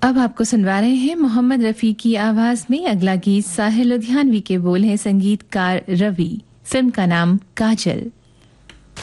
अब आपको सुनवा रहे हैं मोहम्मद रफी की आवाज में अगला गीत। साहिल लुधियानवी के बोल हैं, संगीतकार रवि। फिल्म का नाम काजल।